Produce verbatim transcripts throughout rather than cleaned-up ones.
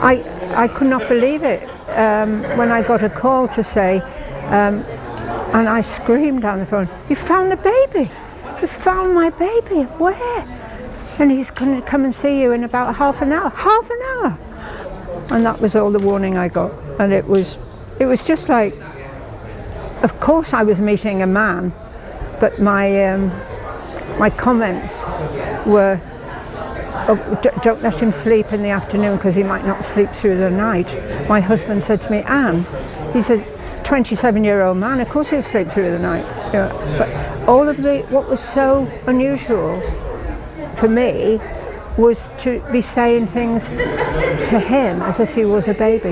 I, I could not believe it um, when I got a call to say, um, and I screamed down the phone, "You found the baby! You found my baby! Where?" And he's going to come and see you in about half an hour. Half an hour! And that was all the warning I got. And it was, it was just like, of course I was meeting a man, but my, um, my comments were, oh, don't let him sleep in the afternoon because he might not sleep through the night. My husband said to me, "Anne, he's a twenty-seven-year-old man, of course he'll sleep through the night." You know, but all of the, what was so unusual for me was to be saying things to him as if he was a baby.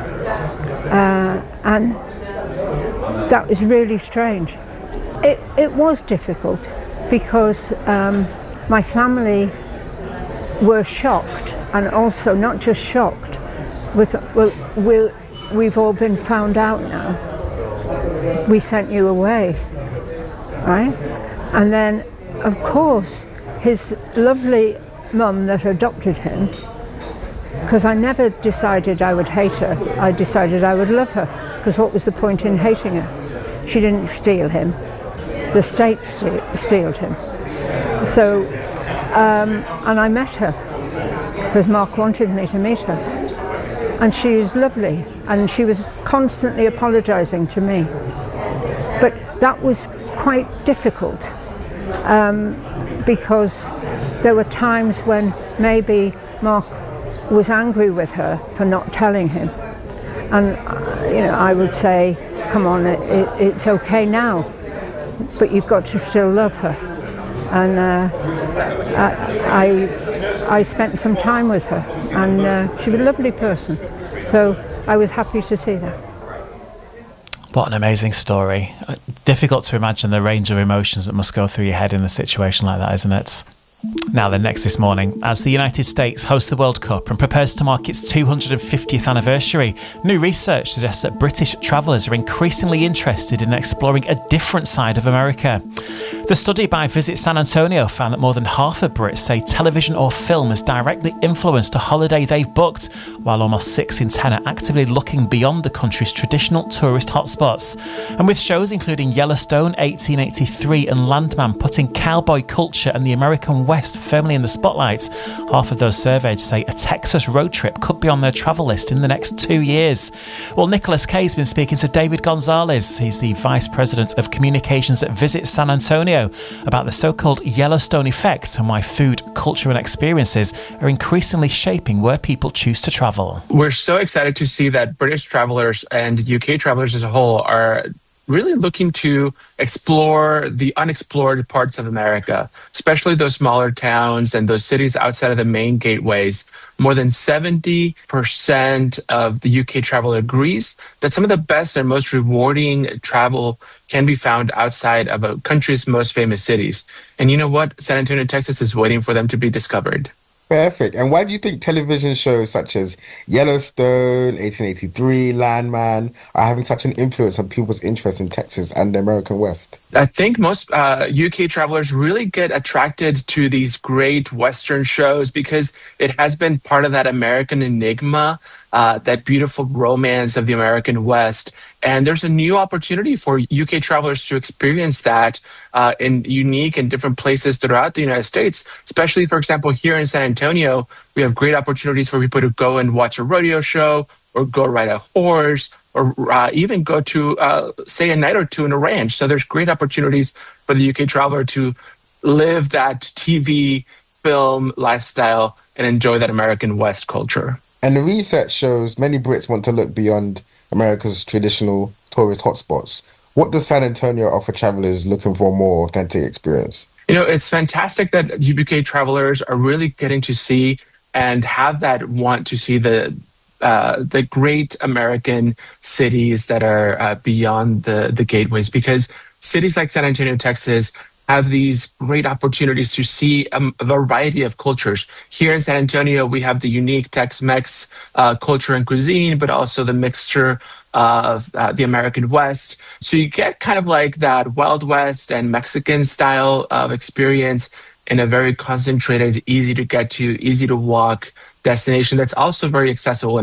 Uh, and that was really strange. It, it was difficult because um, my family were shocked, and also not just shocked, with, well, we'll, we've all been found out now. We sent you away, right? And then, of course, his lovely mum that adopted him, because I never decided I would hate her, I decided I would love her, because what was the point in hating her? She didn't steal him, the state ste- stealed him. So, um, and I met her, because Mark wanted me to meet her. And she is lovely, and she was constantly apologising to me. But that was quite difficult, um, because there were times when maybe Mark was angry with her for not telling him. And, uh, you know, I would say, come on, it, it, it's okay now, but you've got to still love her. And uh, I, I, I spent some time with her, and uh, she was a lovely person. So I was happy to see that. What an amazing story. Difficult to imagine the range of emotions that must go through your head in a situation like that, isn't it? Now then, next this morning, as the United States hosts the World Cup and prepares to mark its two hundred fiftieth anniversary, new research suggests that British travellers are increasingly interested in exploring a different side of America. The study by Visit San Antonio found that more than half of Brits say television or film has directly influenced a holiday they've booked, while almost six in ten are actively looking beyond the country's traditional tourist hotspots. And with shows including Yellowstone, eighteen eighty-three and Landman putting cowboy culture and the American West firmly in the spotlight, half of those surveyed say a Texas road trip could be on their travel list in the next two years. Well, Nicholas Kay's been speaking to David Gonzalez. He's the Vice President of Communications at Visit San Antonio about the so-called Yellowstone effect and why food, culture and experiences are increasingly shaping where people choose to travel. We're so excited to see that British travelers and U K travelers as a whole are really looking to explore the unexplored parts of America, especially those smaller towns and those cities outside of the main gateways. More than seventy percent of the U K traveler agrees that some of the best and most rewarding travel can be found outside of a country's most famous cities. And you know what? San Antonio, Texas is waiting for them to be discovered. Perfect. And why do you think television shows such as Yellowstone, eighteen eighty-three, Landman are having such an influence on people's interest in Texas and the American West? I think most uh, U K travelers really get attracted to these great Western shows because it has been part of that American enigma, uh, that beautiful romance of the American West. And there's a new opportunity for U K travelers to experience that uh, in unique and different places throughout the United States. Especially, for example, here in San Antonio, we have great opportunities for people to go and watch a rodeo show or go ride a horse or uh, even go to, uh, say, a night or two in a ranch. So there's great opportunities for the U K traveler to live that T V, film lifestyle and enjoy that American West culture. And the research shows many Brits want to look beyond America's traditional tourist hotspots. What does San Antonio offer travelers looking for a more authentic experience? You know, it's fantastic that U K travelers are really getting to see and have that want to see the uh, the great American cities that are uh, beyond the, the gateways, because cities like San Antonio, Texas, have these great opportunities to see a, a variety of cultures. Here in San Antonio, we have the unique Tex-Mex uh, culture and cuisine, but also the mixture of uh, the American West. So you get kind of like that Wild West and Mexican style of experience in a very concentrated, easy to get to, easy to walk destination that's also very accessible.